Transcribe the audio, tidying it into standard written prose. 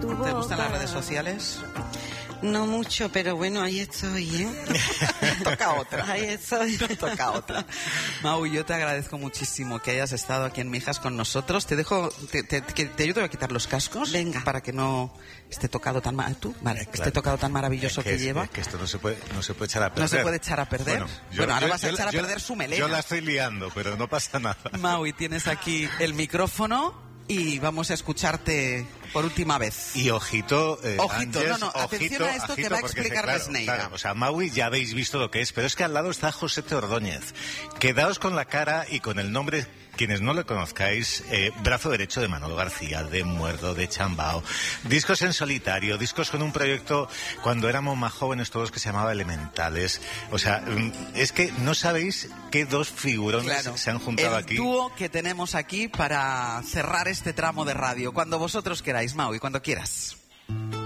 ¿Te gustan las redes sociales? No mucho, pero bueno, ahí estoy, ¿eh? Toca otra. Ahí estoy. Toca otra. Mau, yo te agradezco muchísimo que hayas estado aquí en Mijas con nosotros. Te dejo, te ayudo a quitar los cascos. Venga. Para que no esté tocado tan esté tocado tan maravilloso que lleva. Es que esto no se puede echar a perder. No se puede echar a perder. Bueno, ahora vas a echar a perder su melena. Yo la estoy liando, pero no pasa nada. Mau, y tienes aquí el micrófono y vamos a escucharte por última vez. Y ojito, Ángels, atención a esto que va a explicar Besneira. Claro, o sea, Maui ya habéis visto lo que es, pero es que al lado está Josete Ordóñez. Quedaos con la cara y con el nombre, quienes no le conozcáis, brazo derecho de Manolo García, de Muerdo, de Chambao, discos en solitario, discos con un proyecto cuando éramos más jóvenes todos que se llamaba Elementales. O sea, es que no sabéis qué dos figurones se han juntado aquí. El dúo que tenemos aquí para cerrar este tramo de radio. Cuando vosotros queráis, Mau, y cuando quieras.